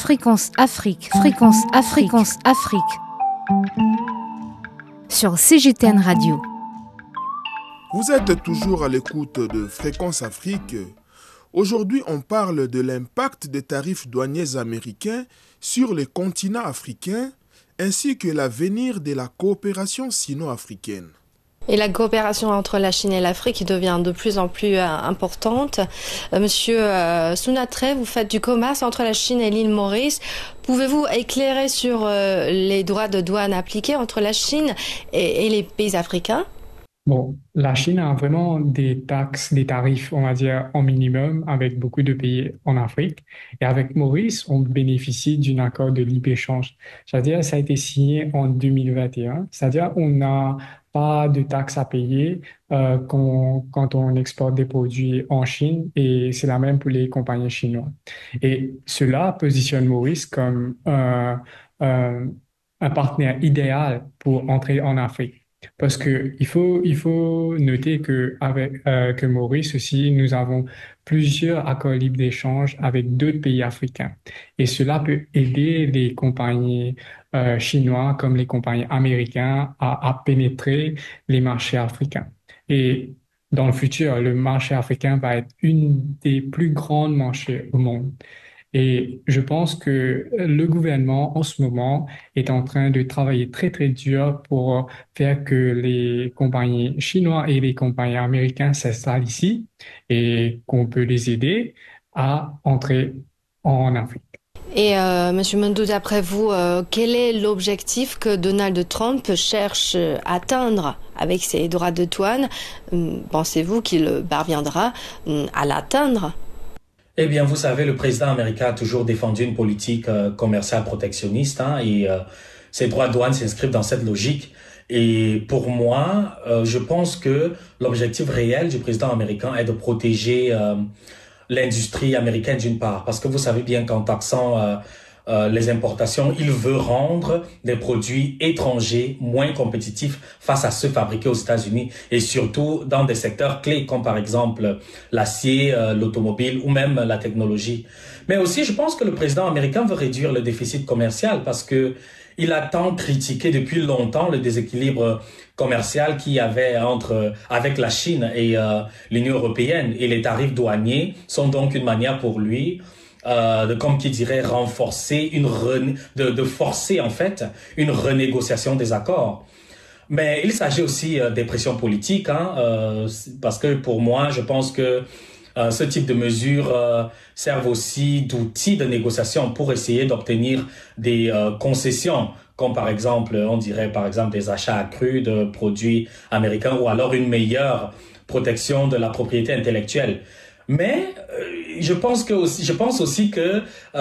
Fréquence Afrique, Fréquence Afrique, Fréquence Afrique. Sur CGTN Radio. Vous êtes toujours à l'écoute de Fréquence Afrique. Aujourd'hui, on parle de l'impact des tarifs douaniers américains sur le continent africain ainsi que l'avenir de la coopération sino-africaine. Et la coopération entre la Chine et l'Afrique devient de plus en plus importante. Monsieur Sounatre, vous faites du commerce entre la Chine et l'île Maurice. Pouvez-vous éclairer sur les droits de douane appliqués entre la Chine et les pays africains ? Bon, la Chine a vraiment des taxes, des tarifs, on va dire, en minimum avec beaucoup de pays en Afrique. Et avec Maurice, on bénéficie d'un accord de libre-échange. C'est-à-dire, ça a été signé en 2021. C'est-à-dire, on n'a pas de taxes à payer quand on exporte des produits en Chine et c'est la même pour les compagnies chinoises. Et cela positionne Maurice comme un partenaire idéal pour entrer en Afrique. Parce que il faut noter que Maurice aussi, nous avons plusieurs accords libres d'échange avec d'autres pays africains. Et cela peut aider les compagnies chinoises comme les compagnies américaines à pénétrer les marchés africains. Et dans le futur, le marché africain va être une des plus grands marchés au monde. Et je pense que le gouvernement, en ce moment, est en train de travailler très, très dur pour faire que les compagnies chinoises et les compagnies américaines s'installent ici et qu'on peut les aider à entrer en Afrique. Et Monsieur Mendou, d'après vous, quel est l'objectif que Donald Trump cherche à atteindre avec ses droits de douane ? Pensez-vous qu'il parviendra à l'atteindre ? Eh bien, vous savez, le président américain a toujours défendu une politique commerciale protectionniste et ses droits de douane s'inscrivent dans cette logique. Et pour moi, je pense que l'objectif réel du président américain est de protéger l'industrie américaine d'une part. Parce que vous savez bien qu'en taxant les importations, il veut rendre des produits étrangers moins compétitifs face à ceux fabriqués aux États-Unis et surtout dans des secteurs clés comme par exemple l'acier, l'automobile ou même la technologie. Mais aussi, je pense que le président américain veut réduire le déficit commercial parce que il a tant critiqué depuis longtemps le déséquilibre commercial qu'il y avait avec la Chine et l'Union européenne, et les tarifs douaniers sont donc une manière pour lui comme qui dirait renforcer de forcer en fait une renégociation des accords. Mais il s'agit aussi des pressions politiques, parce que pour moi, je pense que ce type de mesures servent aussi d'outils de négociation pour essayer d'obtenir des concessions, comme par exemple, on dirait par exemple des achats accrus de produits américains ou alors une meilleure protection de la propriété intellectuelle. Mais je pense aussi que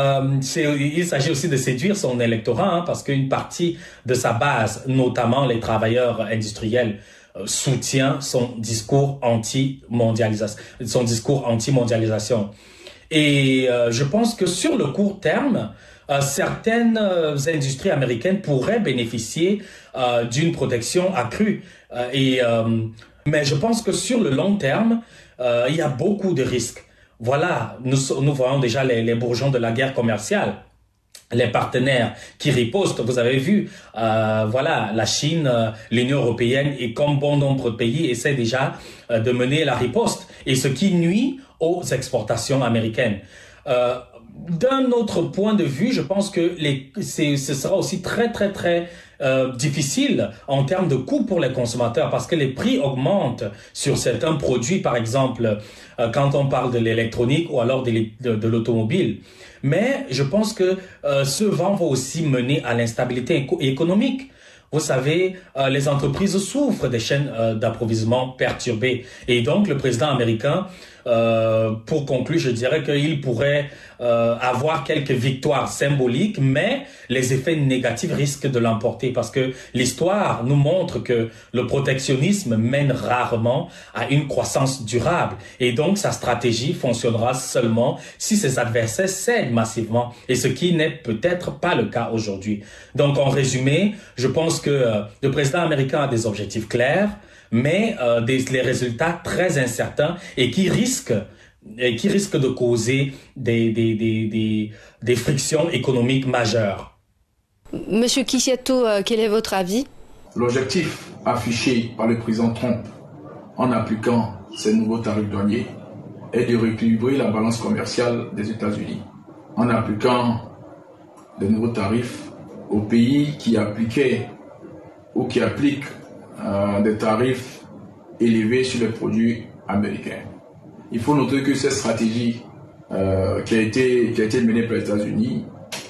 il s'agit aussi de séduire son électorat, parce qu'une partie de sa base, notamment les travailleurs industriels, soutient son discours anti-mondialisation. Et je pense que sur le court terme, certaines industries américaines pourraient bénéficier d'une protection accrue. Mais je pense que sur le long terme, il y a beaucoup de risques. Voilà, nous voyons déjà les bourgeons de la guerre commerciale, les partenaires qui ripostent. Vous avez vu, la Chine, l'Union européenne et comme bon nombre de pays essaient déjà de mener la riposte, et ce qui nuit aux exportations américaines. D'un autre point de vue, je pense que ce sera aussi très très très difficile en termes de coûts pour les consommateurs, parce que les prix augmentent sur certains produits, par exemple quand on parle de l'électronique ou alors de l'automobile. Mais je pense que ce vent va aussi mener à l'instabilité économique. Vous savez, les entreprises souffrent des chaînes d'approvisionnement perturbées. Et donc, le président américain, pour conclure, je dirais qu'il pourrait avoir quelques victoires symboliques, mais les effets négatifs risquent de l'emporter, parce que l'histoire nous montre que le protectionnisme mène rarement à une croissance durable. Et donc, sa stratégie fonctionnera seulement si ses adversaires cèdent massivement, et ce qui n'est peut-être pas le cas aujourd'hui. Donc, en résumé, je pense que le président américain a des objectifs clairs, mais les résultats très incertains et qui risquent et qui risque de causer des frictions économiques majeures. Monsieur Kisiato, quel est votre avis? L'objectif affiché par le président Trump en appliquant ces nouveaux tarifs douaniers est de rééquilibrer la balance commerciale des États-Unis en appliquant de nouveaux tarifs aux pays qui appliquaient ou qui appliquent des tarifs élevés sur les produits américains. Il faut noter que cette stratégie qui a été menée par les États-Unis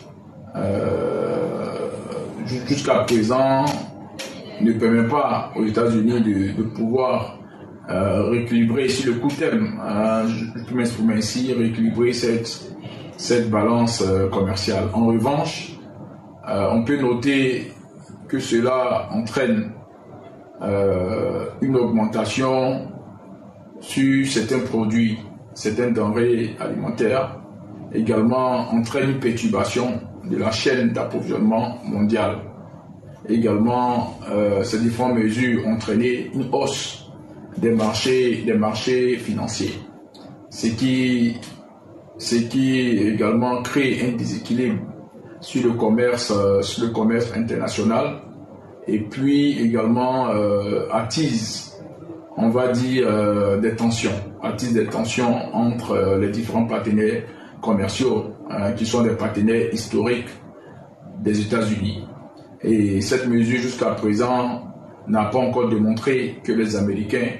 jusqu'à présent ne permet pas aux États-Unis de pouvoir rééquilibrer sur le court terme, je peux m'exprimer ainsi, rééquilibrer cette balance commerciale. En revanche, on peut noter que cela entraîne une augmentation sur certains produits, certaines denrées alimentaires, également entraîne une perturbation de la chaîne d'approvisionnement mondiale. Également, ces différentes mesures ont entraîné une hausse des marchés financiers, ce qui également crée un déséquilibre sur le commerce international et puis également attise, on va dire, des tensions entre les différents partenaires commerciaux qui sont des partenaires historiques des États-Unis. Et cette mesure jusqu'à présent n'a pas encore démontré que les Américains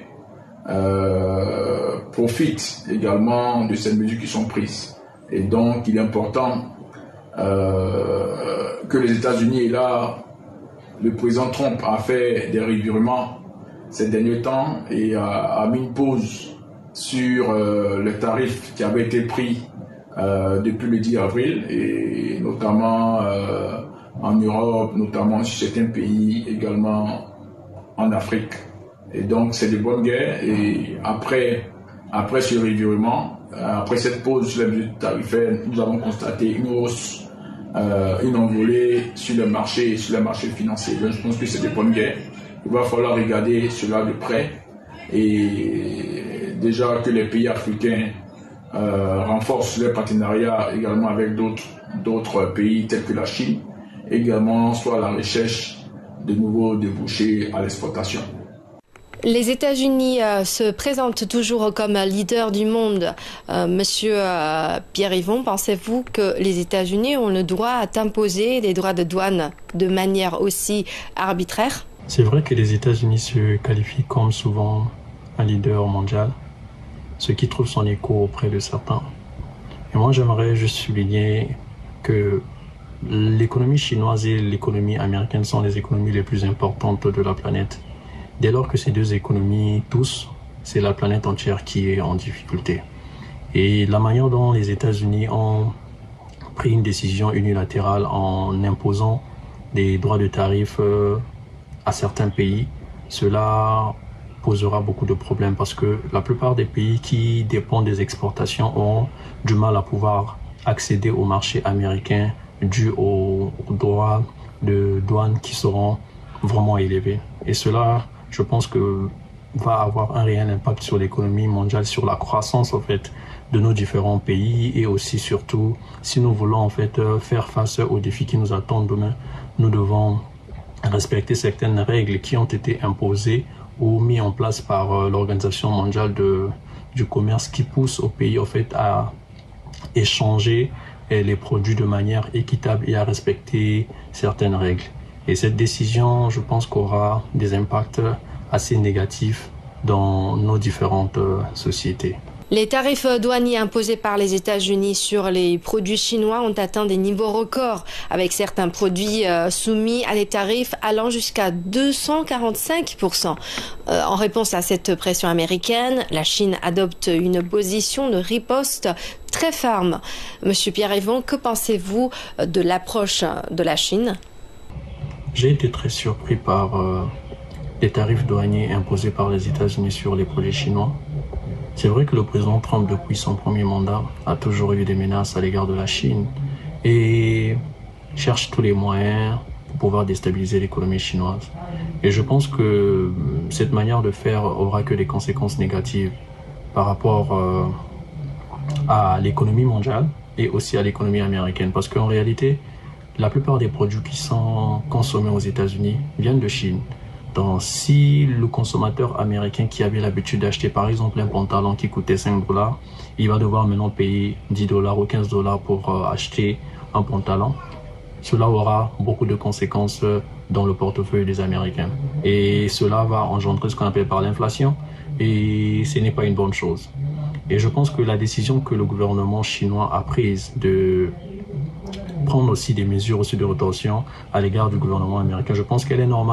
profitent également de ces mesures qui sont prises. Et donc il est important que les États-Unis, et là le président Trump a fait des revirements ces derniers temps et a mis une pause sur les tarifs qui avaient été pris depuis le 10 avril et notamment en Europe, notamment sur certains pays, également en Afrique. Et donc c'est de bonne guerre. Et après ce revirement, après cette pause sur les mesures tarifaires, nous avons constaté une hausse, une envolée sur les marchés financiers. Donc je pense que c'est de bonne guerre. Il va falloir regarder cela de près et déjà que les pays africains renforcent leurs partenariats également avec d'autres pays tels que la Chine, également soit à la recherche de nouveaux débouchés à l'exportation. Les États-Unis se présentent toujours comme leader du monde. Monsieur Pierre-Yvon, pensez-vous que les États-Unis ont le droit d'imposer des droits de douane de manière aussi arbitraire? C'est vrai que les États-Unis se qualifient comme souvent un leader mondial, ce qui trouve son écho auprès de certains. Et moi, j'aimerais juste souligner que l'économie chinoise et l'économie américaine sont les économies les plus importantes de la planète. Dès lors que ces deux économies toussent, c'est la planète entière qui est en difficulté. Et la manière dont les États-Unis ont pris une décision unilatérale en imposant des droits de tarif à certains pays, cela posera beaucoup de problèmes parce que la plupart des pays qui dépendent des exportations ont du mal à pouvoir accéder au marché américain dû aux droits de douane qui seront vraiment élevés. Et cela, je pense que va avoir un réel impact sur l'économie mondiale, sur la croissance en fait de nos différents pays et aussi surtout si nous voulons en fait faire face aux défis qui nous attendent demain, nous devons respecter certaines règles qui ont été imposées ou mises en place par l'Organisation mondiale du commerce qui pousse aux pays en fait à échanger les produits de manière équitable et à respecter certaines règles. Et cette décision, je pense, qu'aura des impacts assez négatifs dans nos différentes sociétés. Les tarifs douaniers imposés par les États-Unis sur les produits chinois ont atteint des niveaux records, avec certains produits soumis à des tarifs allant jusqu'à 245%. En réponse à cette pression américaine, la Chine adopte une position de riposte très ferme. Monsieur Pierre-Yvon, que pensez-vous de l'approche de la Chine? J'ai été très surpris par les tarifs douaniers imposés par les États-Unis sur les produits chinois. C'est vrai que le président Trump, depuis son premier mandat, a toujours eu des menaces à l'égard de la Chine et cherche tous les moyens pour pouvoir déstabiliser l'économie chinoise. Et je pense que cette manière de faire aura que des conséquences négatives par rapport à l'économie mondiale et aussi à l'économie américaine. Parce qu'en réalité, la plupart des produits qui sont consommés aux États-Unis viennent de Chine. Donc, si le consommateur américain qui avait l'habitude d'acheter par exemple un pantalon qui coûtait $5, il va devoir maintenant payer $10 ou $15 pour acheter un pantalon, cela aura beaucoup de conséquences dans le portefeuille des Américains. Et cela va engendrer ce qu'on appelle par l'inflation, et ce n'est pas une bonne chose. Et je pense que la décision que le gouvernement chinois a prise de prendre aussi des mesures aussi de rétorsion à l'égard du gouvernement américain, je pense qu'elle est normale.